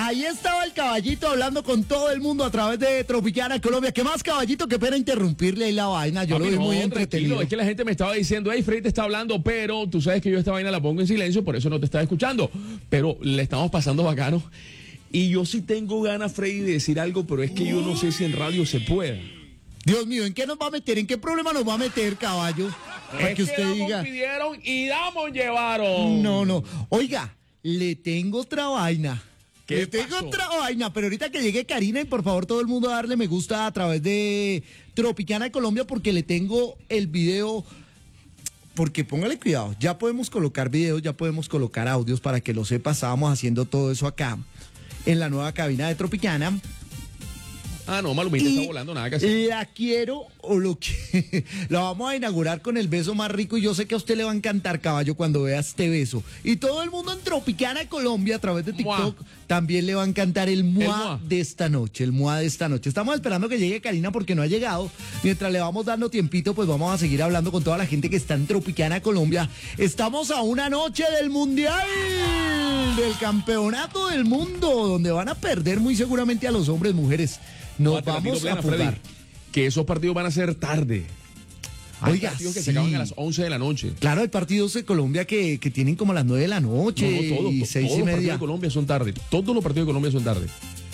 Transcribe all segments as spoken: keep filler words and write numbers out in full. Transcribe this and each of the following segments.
Ahí estaba el caballito hablando con todo el mundo a través de Tropicana Colombia. ¿Qué más, caballito? Qué pena interrumpirle ahí la vaina. Yo Papi, lo vi no, muy tranquilo, entretenido. es que la gente me estaba diciendo, hey, Freddy te está hablando, pero tú sabes que yo esta vaina la pongo en silencio, por eso no te estaba escuchando. Pero le estamos pasando bacano. Y yo sí tengo ganas, Freddy, de decir algo, pero es que yo no sé si en radio se puede. Dios mío, ¿en qué nos va a meter? ¿En qué problema nos va a meter, caballo? Para Es que usted damos diga. pidieron y damos llevaron. No, no. Oiga, le tengo otra vaina. ¿Qué Le tengo pasó? otra vaina, pero ahorita que llegue Karina y por favor todo el mundo a darle me gusta a través de Tropicana Colombia porque le tengo el video, porque póngale cuidado, ya podemos colocar videos, ya podemos colocar audios para que lo sepa, estábamos haciendo todo eso acá en la nueva cabina de Tropicana. Ah, no, Malumita está volando, nada que hacer. La quiero o lo que la vamos a inaugurar con el beso más rico y yo sé que a usted le va a encantar, caballo, cuando vea este beso. Y todo el mundo en Tropicana Colombia a través de TikTok Mua. también le va a encantar el mua, El mua. de esta noche, el mua de esta noche. Estamos esperando que llegue Karina porque no ha llegado. Mientras le vamos dando tiempito, pues vamos a seguir hablando con toda la gente que está en Tropicana Colombia. Estamos a una noche del Mundial, del Campeonato del Mundo, donde van a perder muy seguramente a los hombres, mujeres. Nos Alternativa vamos plena, a jugar. Freddy, que esos partidos van a ser tarde. Hay Oiga, partidos que sí. se acaban a las once de la noche. Claro, hay partidos de Colombia que, que tienen como a las nueve de la noche No, no, todos, y to- seis todos y los partidos media. de Colombia son tarde. Todos los partidos de Colombia son tarde.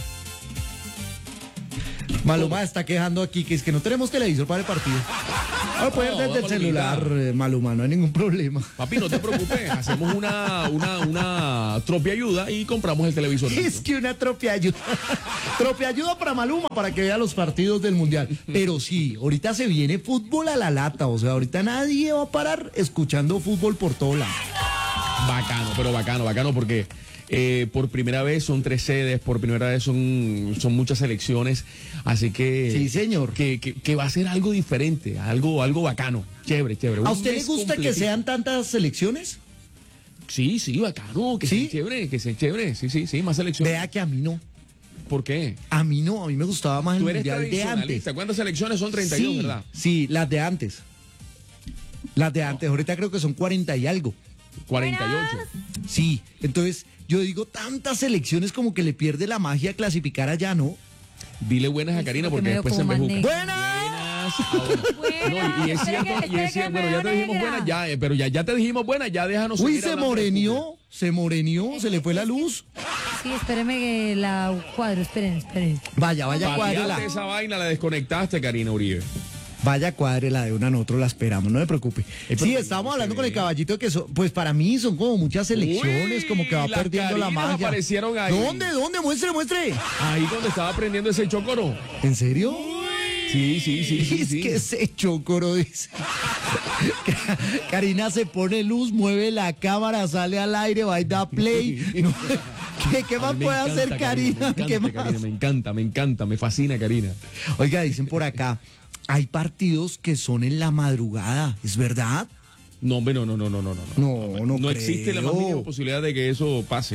Maluma está quejando aquí que es que no tenemos televisor para el partido. No, puede No, ver desde el Malumita. celular, eh, Maluma, no hay ningún problema. Papi, no te preocupes, hacemos una, una, una tropia ayuda y compramos el televisor. Es que una tropia ayuda. Tropia ayuda para Maluma para que vea los partidos del Mundial. Pero sí, ahorita se viene fútbol a la lata. O sea, ahorita nadie va a parar escuchando fútbol por todo lado. Bacano, pero bacano, bacano porque eh, por primera vez son tres sedes, por primera vez son, son muchas selecciones, así que... Sí, señor. Que, que, que va a ser algo diferente, algo, algo bacano, chévere, chévere. ¿A Un usted le mes gusta que completito. sean tantas selecciones? Sí, sí, bacano, que ¿Sí? sea chévere, que sea chévere, sí, sí, sí, más selecciones. Vea que a mí no. ¿Por qué? A mí no, a mí me gustaba más el Tú eres Mundial de antes. tradicionalista, ¿cuántas selecciones son? treinta y dos, Sí, ¿verdad? sí, las de antes. Las de antes, ahorita creo que son cuarenta y algo. cuarenta y ocho. Sí, entonces yo digo, tantas selecciones como que le pierde la magia clasificar allá, ¿no? Dile buenas a Sí, Karina porque porque me veo después se como embejuca. más ¡Buenas! Buenas. Buenas. No, y, y es Espera cierto, que- y espera es que cierto, me bueno, ya vea te dijimos negra. buenas, ya, eh, pero ya, ya te dijimos buenas, ya déjanos Uy, seguir se hablando de morenió, se morenió, se le fue la luz. Sí, espéreme que la cuadro, esperen, esperen. Vaya, vaya, fútbol. cuádrela. Pateaste esa vaina, la desconectaste, Karina Uribe. Vaya, cuádrela de una, nosotros la esperamos, no se preocupe. pero Sí, no estamos se hablando ve. con el caballito que son, pues para mí son como muchas selecciones, Uy, como que va las perdiendo la Karinas magia. aparecieron ahí. ¿Dónde, dónde? Muestre, muestre. Ahí donde estaba aprendiendo ese chocoro. ¿En serio? Sí, sí, sí, sí, Es sí. que ese chocoro dice. Karina se pone luz, mueve la cámara, sale al aire, va y da play. No, ¿Qué, qué A más mí me puede encanta, hacer Karina? Me ¿Qué encanta, más? Karina, me encanta, me encanta, me fascina, Karina. Oiga, dicen por acá, hay partidos que son en la madrugada, ¿es verdad? No, hombre, no, no, no, no, no. No, No, no no existe la más creo. mínima posibilidad de que eso pase.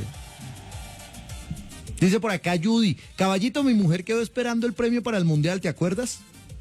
Dice por acá Judy, caballito, mi mujer quedó esperando el premio para el Mundial, ¿te acuerdas?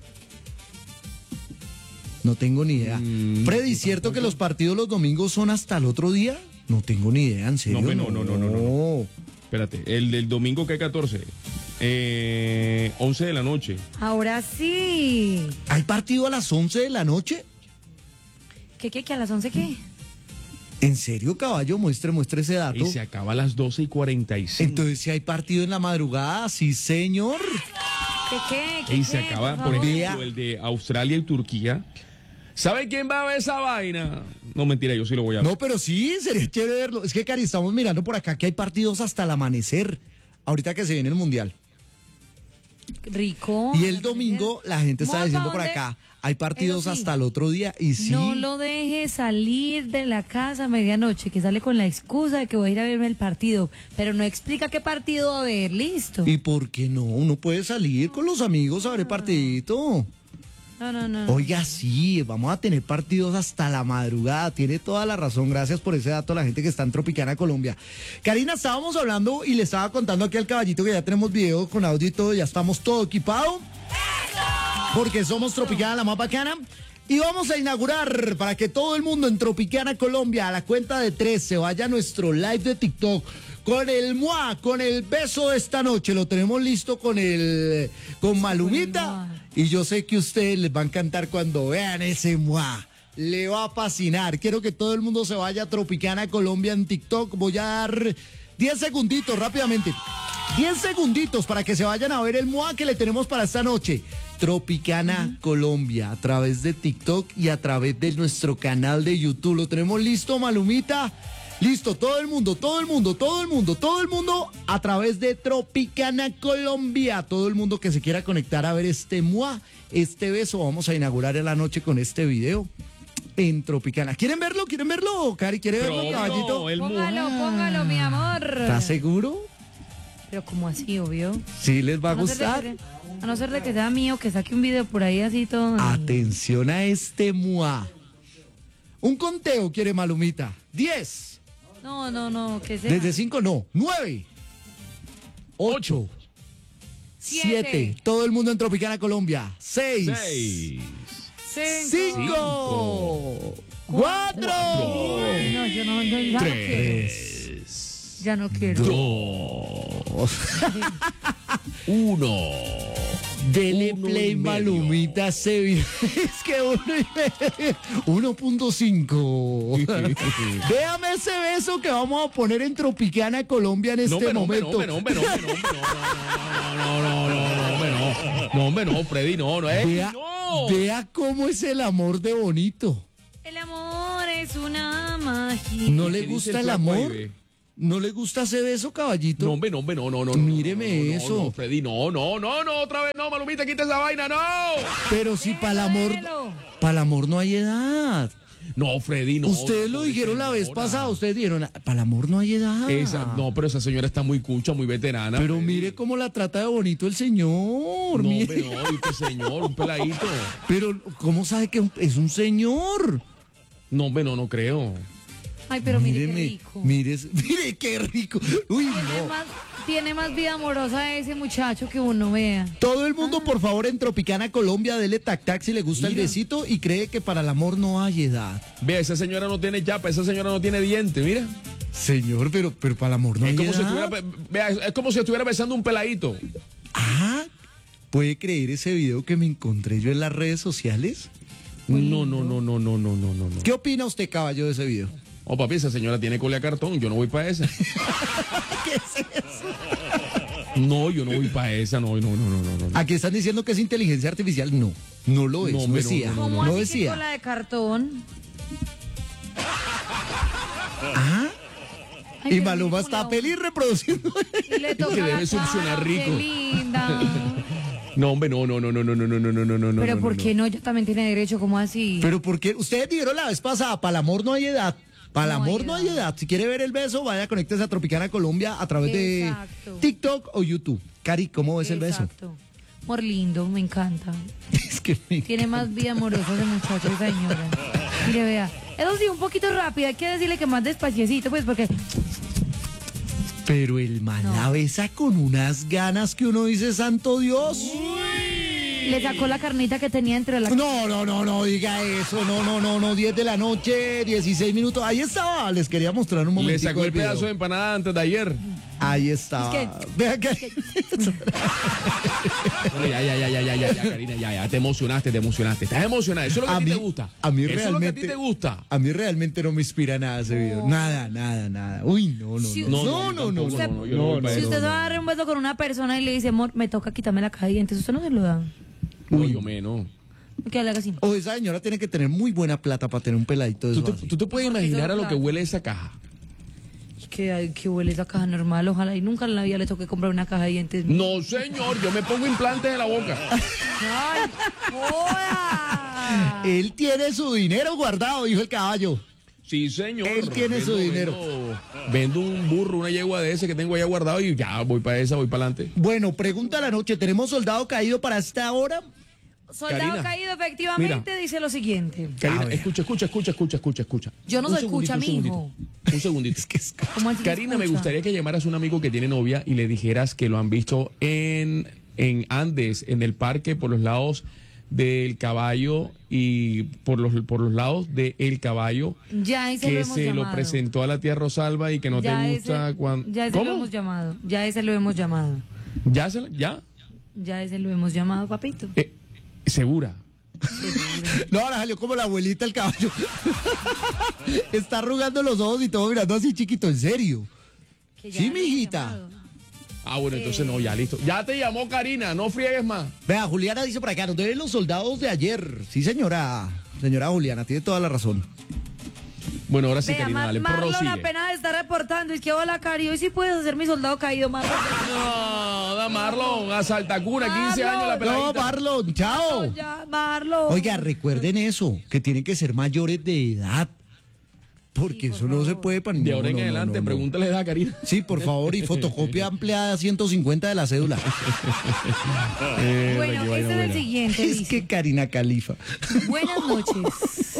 No tengo ni idea. Mm, Freddy, ¿cierto que los partidos los domingos son hasta el otro día? No tengo ni idea, en serio. No, no, no, no, no, no. Espérate, el del domingo que catorce, eh, once de la noche. Ahora sí. ¿Hay partido a las once de la noche? ¿Qué, qué, qué? ¿A las once qué? ¿En serio, caballo? Muestre, muestre ese dato. Y se acaba a las doce y cuarenta y cinco. Entonces, si hay partido en la madrugada, sí, señor. ¿Qué, qué? ¿Qué, Y se qué? acaba, por favor. ejemplo, el de Australia y Turquía. ¿Sabe quién va a ver esa vaina? No, mentira, yo sí lo voy a ver. No, pero sí, sería chévere verlo. Es que, Cari, estamos mirando por acá que hay partidos hasta el amanecer. Ahorita que se viene el Mundial. Rico. Y el domingo, la gente está Vamos, diciendo ¿pa' por dónde? acá, hay partidos Eso sí. hasta el otro día. Y sí, No lo deje salir de la casa a medianoche, que sale con la excusa de que voy a ir a verme el partido, pero no explica qué partido va a ver, listo. ¿y por qué no? Uno puede salir con los amigos a ver el partidito. No, no, no. no. Oiga, sí, vamos a tener partidos hasta la madrugada. Tiene toda la razón. Gracias por ese dato a la gente que está en Tropicana, Colombia. Karina, estábamos hablando y le estaba contando aquí al caballito que ya tenemos video con audio y todo. Ya estamos todo equipado. Porque somos Tropicana, la más bacana. Y vamos a inaugurar para que todo el mundo en Tropicana, Colombia, a la cuenta de tres se vaya a nuestro live de TikTok con el Mua, con el beso de esta noche. Lo tenemos listo con el con Malumita. Y yo sé que a ustedes les va a encantar cuando vean ese Mua. Le va a fascinar. Quiero que todo el mundo se vaya a Tropicana Colombia en TikTok. Voy a dar diez segunditos rápidamente. diez segunditos para que se vayan a ver el Mua que le tenemos para esta noche. Tropicana uh-huh. Colombia, a través de TikTok y a través de nuestro canal de YouTube. ¿Lo tenemos listo, Malumita? Listo, todo el mundo, todo el mundo, todo el mundo, todo el mundo a través de Tropicana Colombia. Todo el mundo que se quiera conectar a ver este Mua, este beso. Vamos a inaugurar en la noche con este video en Tropicana. ¿Quieren verlo? ¿Quieren verlo? Cari, ¿quiere verlo, Pero caballito? no, el Póngalo, Mua. póngalo, mi amor. ¿Estás seguro? Pero como así, obvio. Sí, les va a A no ser de gustar. que- A no ser de que sea mío, que saque un video por ahí así todo. Atención a este Mua. Un conteo quiere Malumita. Diez. No, no, no, que sea. Desde cinco no. Nueve. Ocho. Siete. Siete. Todo el mundo en Tropicana Colombia. Seis. Seis. Cinco. Cuatro. Ay, no, yo no, yo ya no quiero. Tres. Ya no quiero. Dos. Uno. Dele Uno play, y medio. Malumita, se vi- Es que uno y medio. uno punto cinco. Véame ese beso que vamos a poner en Tropicana Colombia en este No, hombre, no, hombre, momento. no, hombre, no, hombre, no, hombre, no, no, no, no, no, no, no, hombre, no. No, hombre, no, Freddy, no, no es. Vea, No. vea cómo es el amor de bonito. El amor es una magia. ¿No le ¿Qué dice gusta el flaco amor? ahí, ve? ¿No le gusta ese beso, caballito? No, hombre, no, hombre, no, no, no. no, Míreme no, no, eso. No, Freddy, no, no, no, no, otra vez no, Malumita, quita esa vaina, no. Pero si para el amor, Déjalo. para el amor no hay edad. No, Freddy, no. Ustedes lo pobre dijeron la vez señora. pasada, ustedes dijeron, para el amor no hay edad. Esa, no, pero esa señora está muy cucha, muy veterana. Pero Freddy. mire cómo la trata de bonito el señor. No, mire. hombre, no, ¿viste, señor? Un peladito. Pero, ¿cómo sabe que es un señor? No, hombre, no, no creo. Ay, pero mire qué Míreme, rico. mire, mire qué rico. Uy, Tiene no. más, tiene más vida amorosa ese muchacho que uno vea. Todo el mundo, por favor, en Tropicana Colombia, dele tac tac si le gusta el Mira. besito y cree que para el amor no hay edad. Vea, esa señora no tiene chapa, esa señora no tiene diente, mira. Señor, pero, pero para el amor no Es hay como, si edad. estuviera, pe- vea, es como si estuviera besando un peladito. Ah, ¿puede creer ese video que me encontré yo en las redes sociales? No, no, no, no, no, no, no, no. ¿Qué opina usted, caballo, de ese video? Oh, papi, esa señora tiene cola de cartón, yo no voy para esa. ¿Qué es eso? No, yo no voy para esa, no, no, no, no, no, no. Aquí están diciendo que es inteligencia artificial. No, no lo es, No, no, hombre, no, decía. no, No, ¿Cómo así que decía. cola de cartón? Ah, Ay, y qué Maluma ridícula. está feliz reproduciendo. Y le toca Que debe la succionar cara, rico. Qué linda. No, hombre, no, no, no, no, no, no, no, no, no, no, no. Pero no, ¿por no. qué no? Ella también tiene derecho, ¿cómo así? Pero porque ustedes dijeron la vez pasada, para el amor no hay edad. Para el No hay amor no hay edad. edad. Si quiere ver el beso, vaya, conéctese a Tropicana Colombia a través Exacto. de TikTok o YouTube. Cari, ¿cómo ves el beso? Exacto. Amor lindo, me encanta. Es que me- Tiene más vida amorosa ese muchacho, esa señora. Mire, vea. Eso sí, un poquito rápido. Hay que decirle que más despaciecito, pues, porque... Pero el man No. la besa con unas ganas que uno dice, santo Dios. le sacó la carnita que tenía entre la... No, no, no, no diga eso. No, no, no, no. diez de la noche, dieciséis minutos. Ahí estaba. Les quería mostrar un momento. Le sacó el pedazo de empanada antes de ayer. Ahí estaba. Es Vea que... Bueno, ya, ya, ya, ya, ya, ya, ya, Karina, ya, ya, te emocionaste, te emocionaste. Estás emocionada. Eso es lo que a, A ti mí- te gusta. a mí Eso es lo que a realmente- ti te gusta. A mí realmente no me inspira nada ese video. Nada, nada, nada. Uy, no, no, Si- no. No, No, no, no. tampoco, no, no, no, yo no voy para Si eso. usted se va a dar un beso con una persona y le dice, amor, me toca quitarme la caja de dientes, usted no se lo da. No, yo menos. Que le haga así. O esa señora tiene que tener muy buena plata para tener un peladito de ¿Tú eso te, así. tú te puedes Porque imaginar a son lo que plata. huele esa caja? Que, ay, que huele esa caja normal, ojalá. Y nunca en la vida le toque comprar una caja de dientes. No, señor, yo me pongo implantes en la boca. ¡Ay, joda! Él tiene su dinero guardado, dijo el caballo. Sí, señor. Él tiene su dinero. Vendo, vendo un burro, una yegua de ese que tengo allá guardado y ya voy para esa, voy para adelante. Bueno, pregunta de la noche. ¿Tenemos soldado caído para esta hora? Soldado Karina, caído, efectivamente, mira. dice lo siguiente. Karina, A ver. escucha, escucha, escucha, escucha, escucha, escucha. Yo no Un se segundito, escucha, un mijo. segundito. Un segundito. ¿Cómo así se Karina, me escucha? gustaría que llamaras a un amigo que tiene novia y le dijeras que lo han visto en, en Andes, en el parque, por los lados del caballo y por los por los lados del caballo Ya ese lo que hemos se llamado. lo presentó a la tía Rosalba y que no Ya te gusta ese- cuando... Ya ese lo ¿Cómo? hemos llamado. Ya ese lo hemos llamado. ¿Ya? Se la- ¿Ya? Ya ese lo hemos llamado, papito. Eh, ¿Segura? No, ahora salió como la abuelita el caballo. Está arrugando los ojos y todo mirando así chiquito, en serio. Que ya Sí, lo hemos mijita. llamado. Ah, bueno, entonces no, ya listo. Ya te llamó Karina, no friegues más. Vea, Juliana dice por acá, nos deben los soldados de ayer. Sí, señora. Señora Juliana, tiene toda la razón. Bueno, ahora sí, Vea, Karina, Mar- dale, Marlon prosigue. apenas está reportando. Es que hola, Cari. Hoy sí puedes hacer mi soldado caído, Marlon. No, da Marlon, a Saltacuna, quince Marlon. años la No, peladita. Marlon, chao. Ya, Marlon. Oiga, recuerden eso, que tienen que ser mayores de edad. Porque Sí, por eso no se favor. puede para De ahora en adelante, pregúntale a Karina. Sí, por favor, y fotocopia ampliada ciento cincuenta de la cédula. Eh, Bueno, que vaya este es el buena. siguiente. Es dice. que Karina Califa. Buenas noches.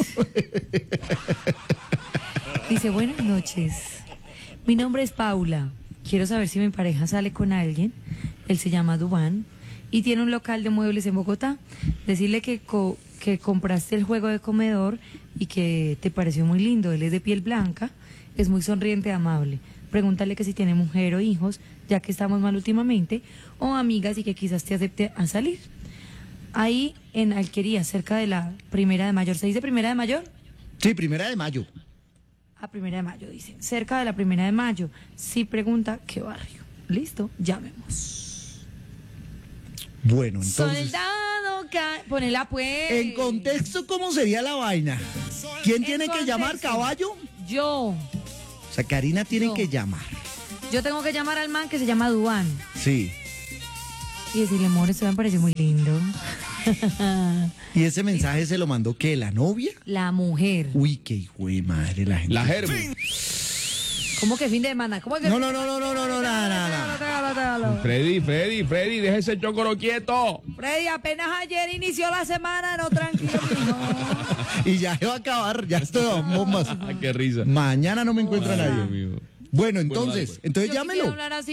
Dice, buenas noches. Mi nombre es Paula. Quiero saber si mi pareja sale con alguien. Él se llama Dubán y tiene un local de muebles en Bogotá. Decirle que, co- que compraste el juego de comedor y que te pareció muy lindo. Él es de piel blanca, es muy sonriente y amable. Pregúntale que si tiene mujer o hijos, ya que estamos mal últimamente, o amigas y que quizás te acepte a salir. Ahí en Alquería, cerca de la Primera de Mayo. ¿Se dice Primera de Mayo? Sí, primera de mayo. A Primera de Mayo, dice. Cerca de la Primera de Mayo. Si pregunta, ¿qué barrio? Listo, llamemos. Bueno, entonces. Soldado, ca- ponela pues. En contexto, ¿cómo sería la vaina? ¿Quién En tiene que llamar, contexto. caballo? Yo. O sea, Karina tiene No. que llamar. Yo tengo que llamar al man que se llama Duan Sí. y decirle, amor, esto me parece muy lindo. ¿Y ese mensaje se lo mandó qué? ¿La novia? La mujer. Uy, qué hijo de madre la gente. La Germu. ¿Cómo que fin de semana? ¿Cómo que No, no, no, no, no, no, no, nada, nada, nada. Tégalo, tégalo. Freddy, Freddy, Freddy, deja ese chocoro quieto. Freddy, apenas ayer inició la semana, no, tranquilo, mijo. Y ya se va a acabar, ya estoy en bombas. Ah, qué risa. Mañana no me encuentra Ay, nadie. Dios mío. Bueno, dale, entonces, pues. entonces Yo quisiera llámelo. hablar así.